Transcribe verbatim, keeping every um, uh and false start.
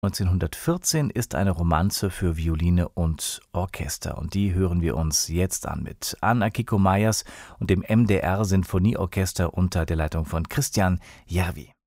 neunzehnhundertvierzehn ist eine Romanze für Violine und Orchester und die hören wir uns jetzt an mit Anne Akiko Meyers und dem M D R Sinfonieorchester unter der Leitung von Christian Järvi.